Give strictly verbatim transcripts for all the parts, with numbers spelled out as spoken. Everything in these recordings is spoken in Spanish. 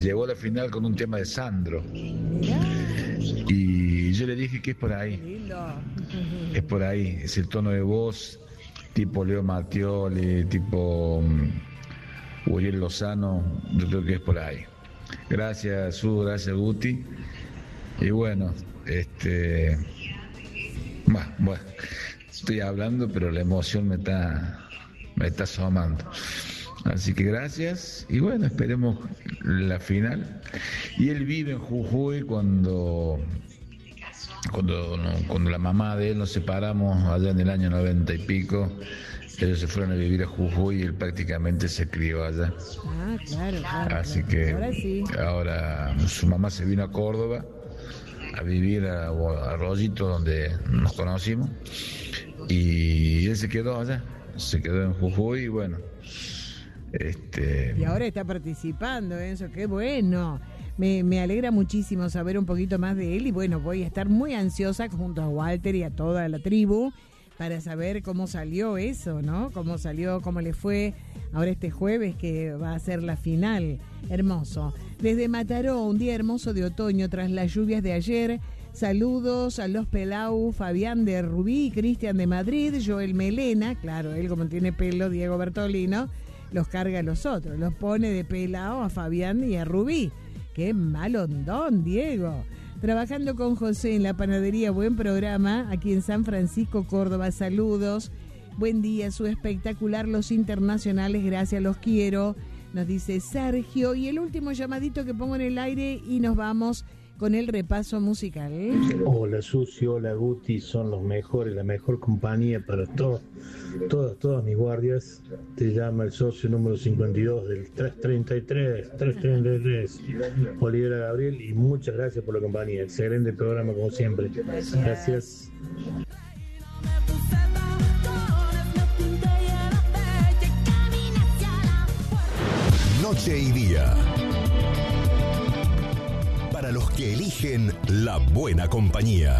llegó a la final con un tema de Sandro. Y yo le dije que es por ahí. Es por ahí, es el tono de voz, tipo Leo Mattioli, tipo um, Uriel Lozano, yo creo que es por ahí. Gracias, Su, gracias, Guti. Y bueno, este. Bueno, bueno, estoy hablando, pero la emoción me está, me está asomando. Así que gracias, y bueno, esperemos la final. Y él vive en Jujuy cuando, cuando, no, cuando la mamá de él nos separamos allá en el año noventa y pico. Ellos se fueron a vivir a Jujuy y él prácticamente se crió allá. Ah, claro, claro. Así claro. que ahora, sí. ahora su mamá se vino a Córdoba a vivir a, a Arroyito, donde nos conocimos, y él se quedó allá, se quedó en Jujuy y bueno. Este... Y ahora está participando, Enzo, qué bueno. Me, me alegra muchísimo saber un poquito más de él y bueno, voy a estar muy ansiosa junto a Walter y a toda la tribu para saber cómo salió eso, ¿no? Cómo salió, cómo le fue ahora este jueves que va a ser la final. Hermoso. Desde Mataró, un día hermoso de otoño tras las lluvias de ayer. Saludos a los Pelau, Fabián de Rubí, Cristian de Madrid, Joel Melena, claro, él como tiene pelo, Diego Bertolino, los carga a los otros, los pone de pelao a Fabián y a Rubí. ¡Qué malondón, Diego! Trabajando con José en la panadería, buen programa, aquí en San Francisco, Córdoba, saludos. Buen día, su espectacular, los internacionales, gracias, los quiero. Nos dice Sergio, y el último llamadito que pongo en el aire y nos vamos con el repaso musical. Hola Susi, hola Guti, son los mejores, la mejor compañía para todos, todas, todas mis guardias. Te llama el socio número cincuenta y dos del trescientos treinta y tres, trescientos treinta y tres, Olivera Gabriel, y muchas gracias por la compañía. Excelente programa como siempre. Gracias. Noche y día. Para los que eligen la buena compañía.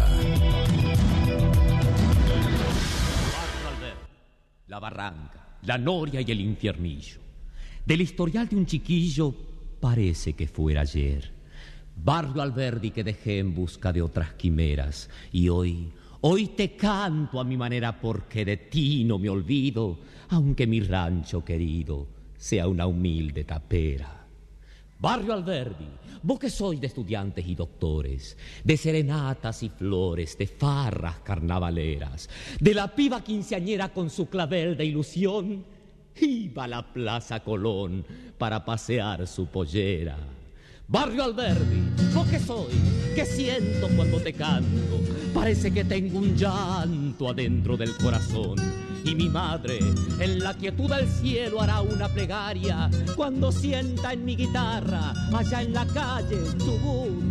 La barranca, la noria y el infiernillo. Del historial de un chiquillo parece que fuera ayer. Barrio Alberdi que dejé en busca de otras quimeras. Y hoy, hoy te canto a mi manera porque de ti no me olvido, aunque mi rancho querido sea una humilde tapera. Barrio Alberdi, vos que sois de estudiantes y doctores, de serenatas y flores, de farras carnavaleras, de la piba quinceañera con su clavel de ilusión, iba a la Plaza Colón para pasear su pollera. Barrio Alberdi, vos que sois, que siento cuando te canto, parece que tengo un llanto adentro del corazón. Y mi madre, en la quietud del cielo, hará una plegaria cuando sienta en mi guitarra, allá en la calle, Chubut.